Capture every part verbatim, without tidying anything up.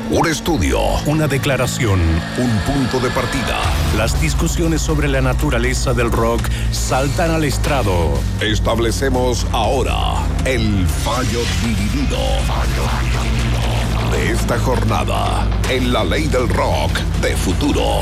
Un estudio, una declaración, un punto de partida. Las discusiones sobre la naturaleza del rock saltan al estrado. Establecemos ahora el fallo dividido de esta jornada en la ley del rock de futuro.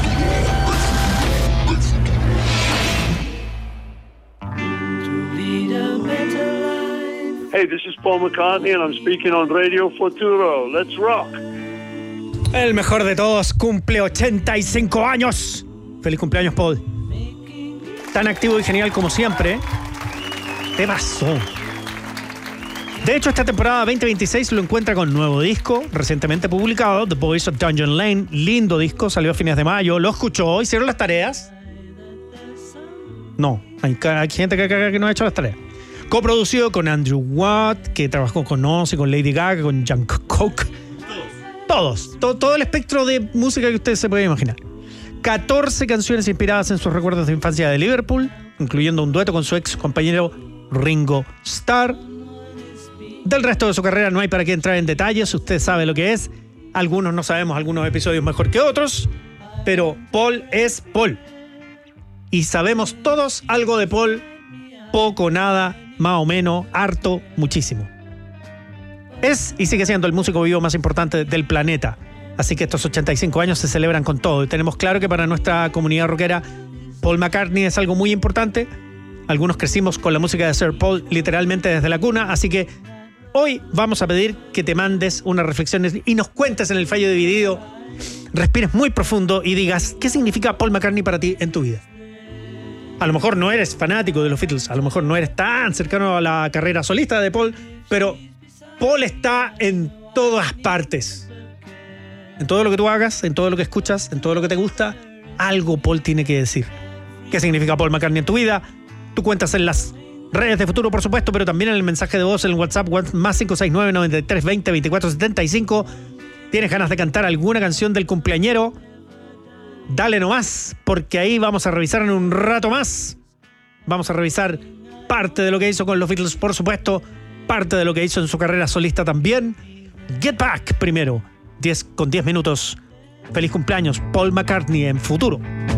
Hey, this is Paul McCartney and I'm speaking on Radio Futuro. Let's rock. El mejor de todos cumple ochenta y cinco años. Feliz cumpleaños, Paul. Tan activo y genial como siempre. ¿Qué pasó? De hecho, esta temporada veinte veintiséis lo encuentra con nuevo disco, recientemente publicado, The Boys of Dungeon Lane. Lindo disco, salió a fines de mayo. ¿Lo escuchó? ¿Hicieron las tareas? No, hay, hay gente que, que, que no ha hecho las tareas. Coproducido con Andrew Watt, que trabajó con Ozzy, con Lady Gaga, con Jungkook. Todos. Todo, todo el espectro de música que ustedes se pueden imaginar. catorce canciones inspiradas en sus recuerdos de infancia de Liverpool, incluyendo un dueto con su ex compañero Ringo Starr. Del resto de su carrera no hay para qué entrar en detalles. Usted sabe lo que es. Algunos no sabemos algunos episodios mejor que otros, pero Paul es Paul. Y sabemos todos algo de Paul. Poco, nada, más o menos, harto, muchísimo. Es y sigue siendo el músico vivo más importante del planeta. Así que estos ochenta y cinco años se celebran con todo. Y tenemos claro que para nuestra comunidad rockera, Paul McCartney es algo muy importante. Algunos crecimos con la música de Sir Paul literalmente desde la cuna. Así que hoy vamos a pedir que te mandes unas reflexiones y nos cuentes en el fallo dividido. Respires muy profundo y digas qué significa Paul McCartney para ti en tu vida. A lo mejor no eres fanático de los Beatles, a lo mejor no eres tan cercano a la carrera solista de Paul, pero Paul está en todas partes. En todo lo que tú hagas, en todo lo que escuchas, en todo lo que te gusta, algo Paul tiene que decir. ¿Qué significa Paul McCartney en tu vida? Tú cuentas en las redes de Futuro, por supuesto, pero también en el mensaje de voz en el WhatsApp, más cinco seis nueve, noventa y tres veinte, veinticuatro setenta y cinco. ¿Tienes ganas de cantar alguna canción del cumpleañero? Dale nomás, porque ahí vamos a revisar en un rato más. Vamos a revisar parte de lo que hizo con los Beatles, por supuesto, parte de lo que hizo en su carrera solista también. Get Back primero, diez con diez minutos. Feliz cumpleaños, Paul McCartney en Futuro.